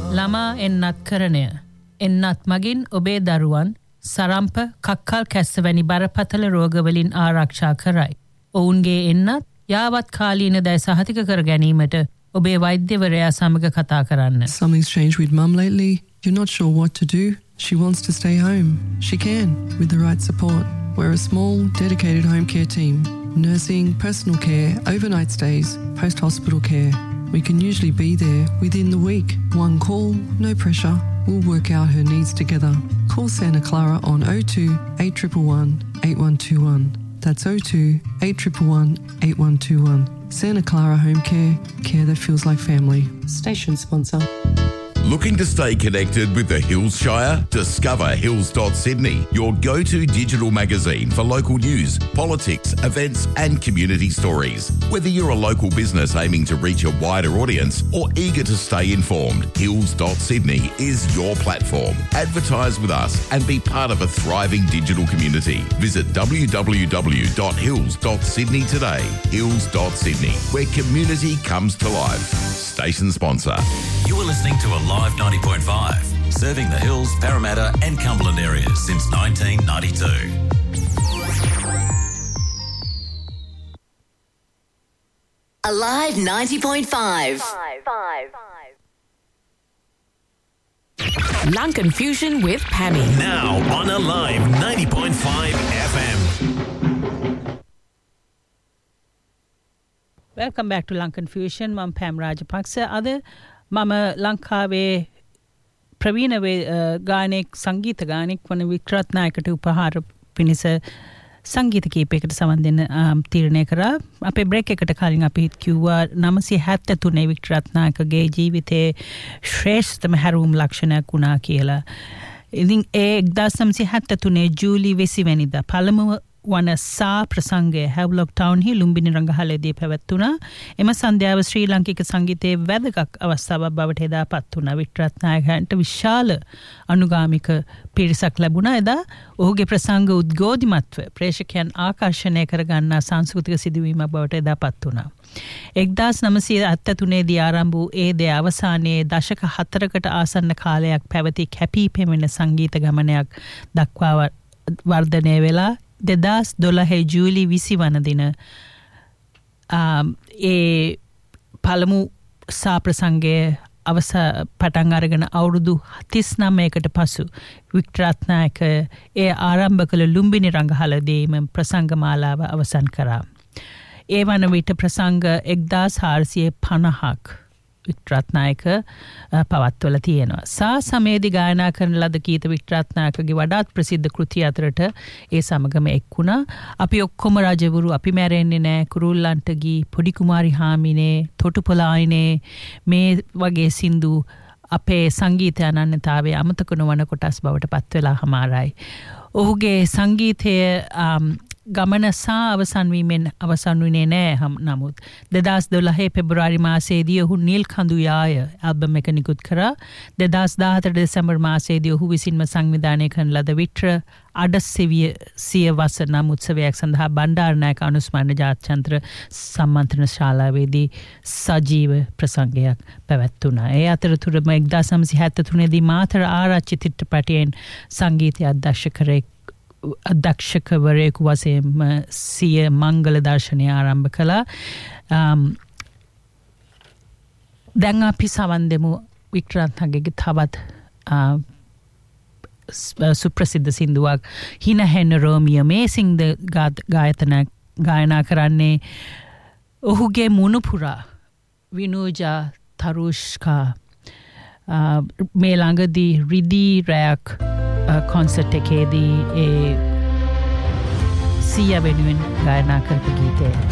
ළමා එන්නත් කරණය එන්නත් මගින් ඔබේ දරුවන් සරම්ප කක්කල් කැස්ස වැනි බරපතල රෝගවලින් ආරක්ෂා කරයි. ඔවුන්ගේ එන්නත් යාවත් කාලීන දැයි සහතික කර ගැනීමට ඔබේ වෛද්‍යවරයා සමග කතා කරන්න. Something's changed with mum lately. You're not sure what to do. She wants to stay home. She can, with the right support. We're a small, dedicated home care team. Nursing, personal care, overnight stays, post-hospital care. We can usually be there within the week. One call, no pressure. We'll work out her needs together. Call Santa Clara on 02 8111 8121. That's 02 8111 8121. Santa Clara Home Care. Care that feels like family. Station sponsor. Looking to stay connected with the Hills Shire? Discover Hills.Sydney, your go-to digital magazine for local news, politics, events and community stories. Whether you're a local business aiming to reach a wider audience or eager to stay informed, Hills.Sydney is your platform. Advertise with us and be part of a thriving digital community. Visit www.hills.sydney today. Hills.Sydney, where community comes to life. Station sponsor. You are listening to Alive 90.5, serving the Hills, Parramatta and Cumberland areas since 1992. Alive 90.5. Lunken Fusion with Pammy. Now on Alive 90.5 FM. Welcome back to Lunken Fusion. මම Pam Rajapaksa. අද මම ලංකාවේ ප්‍රවීණ ගායනෙක් සංගීත ගායනෙක් වන වික්ටරත් නායකට උපහාර පිණිස සංගීත කීපයකට සමන් දෙන්න තීරණය කරා. අපේ බ්‍රේක් එකට කලින් අපි කිව්වා 973 වික්ටරත් නායකගේ ජීවිතයේ ශ්‍රේෂ්ඨතම හැරවුම් ලක්ෂණයක් වුණා කියලා. ඉතින් ඒ 1973 ජූලි 20 වෙනිදා පළමුව වන සා ප්‍රසංගය හැව්ලොක් ටවුන් හි ලුම්බිනි රංගහලේදී පැවැත්වුණා. එම සන්ධ්‍යාව ශ්‍රී ලාංකික සංගීතයේ වැදගත් අවස්ථාවක් බවට එදාපත් වුණා. වික්ටරත් නායකයන්ට විශාල අනුගාමික පිරිසක් ලැබුණා. එදා ඔහුගේ ප්‍රසංග උද්ඝෝධිමත්ව ප්‍රේක්ෂකයන් ආකර්ෂණය කරගන්නා සංස්කෘතික සිදුවීමක් බවට එදාපත් වුණා. 1973 දී ආරම්භ වූ ඒ දේ අවසානයේ දශක 4කට ආසන්න කාලයක් පැවති කැපී පෙනෙන සංගීත ගමනයක් දක්වා වර්ධනය වෙලා 2012 ජූලි 20 වන දින ඒ පළමු සා ප්‍රසංගයේ පටන් අරගෙන අවුරුදු 39කට පසු වික්ටරත් නායක ඒ ආරම්භ කළ ලුම්බිනි රංගහලදීම ප්‍රසංග මාලාව අවසන් කරා. ඒ වන විට ප්‍රසංග 1450ක් වික්ටරත් නායක පවත්වලා තියෙනවා. සා සමයේදී ගායනා කරන ලද ගීත වික්ටරත් නායකගේ වඩාත් ප්‍රසිද්ධ කෘති අතරට ඒ සමගම එක් වුණා. අපි ඔක්කොම රජවරු අපි මැරෙන්නේ නැහැ, කුරුල්ලන්ට ගී, පොඩි කුමාරි හාමිනේ, තොටුපොළායිනේ මේ වගේ සින්දු අපේ සංගීත අනන්‍යතාවයේ අමතක නොවන කොටස් බවට පත් වෙලා හමාරයි. ඔහුගේ සංගීතයේ ගමන සා අවසන් වීමෙන් අවසන් වුණේ නැහැ. නමුත් 2012 පෙබරවාරි මාසයේදී ඔහු නිල් කඳු යාය ඇල්බම් එක නිකුත් කරා. 2014 දෙසැම්බර් මාසයේදී ඔහු විසින්ම සංවිධානය කරන ලද වික්ටර අඩසෙවිය සිය වසර නම් උත්සවයක් සඳහා බණ්ඩාරනායක අනුස්මරණ ජාත්‍යන්තර සම්මන්ත්‍රණ ශාලාවේදී සජීව ප්‍රසංගයක් පැවැත්වුණා. ඒ අතරතුරම 1973 දී මාතර ආරච්චි චිත්‍රපටයෙන් සංගීත අධ්‍යක්ෂකවරයෙකු වශයෙන් සිය මංගල දර්ශනය ආරම්භ කළා. දැන් අපි සවන් දෙමු වික්ටරත් නායකගේ තවත් සුප්‍රසිද්ධ සින්දුවක් හින හෙන රෝමියෝ. මේ සින්ද ගායනා කරන්නේ ඔහුගේ මුණුපුරා විනෝජා තරුෂ්කා. මේ ළඟදී රිදී රැයක් කොන්සර්ට් එකේදී ඒ සිය වෙනුවෙන් ගායනා කරපු ගීතය.